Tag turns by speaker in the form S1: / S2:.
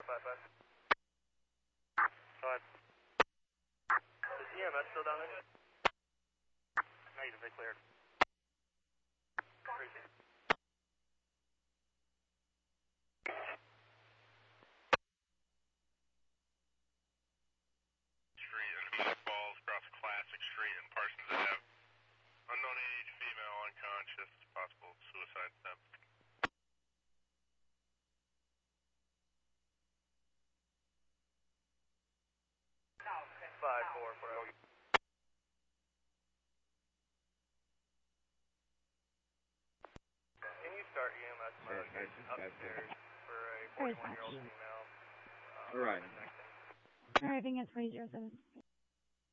S1: 5-5. Is EMS still down there? Negative, they cleared. Crazy.
S2: Street and Falls across Classic Street and Parsons Ave. Unknown age, female, unconscious, possible suicide attempt.
S1: 5-4 for LU. Can you start EMS upstairs for a 41-year-old female?
S3: Alright.
S4: Arriving at 2007.